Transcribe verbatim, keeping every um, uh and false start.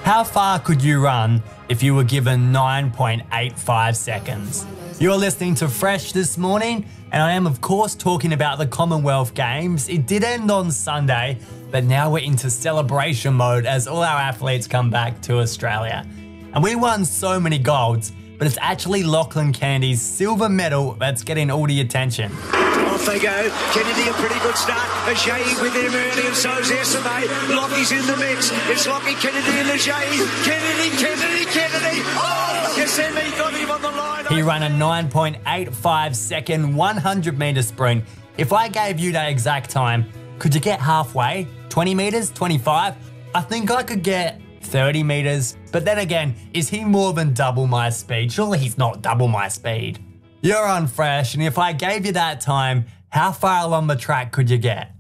How far could you run if you were given nine point eight five seconds? You're listening to Fresh this morning, and I am of course talking about the Commonwealth Games. It did end on Sunday, but now we're into celebration mode as all our athletes come back to Australia. And we won so many golds, but it's actually Lachlan Candy's silver medal that's getting all the attention. Off they go. Kennedy, a pretty good start. Ajay with him early, and so's Esame. Lockie's in the mix. It's Lockie, Kennedy, and Ajay. Kennedy, Kennedy, Kennedy. Oh! Yosemite got him on the line. He ran a nine point eight five second one hundred metre sprint. If I gave you that exact time, could you get halfway? twenty metres? twenty-five? I think I could get thirty metres. But then again, is he more than double my speed? Surely he's not double my speed. You're on Fresh, and if I gave you that time, how far along the track could you get?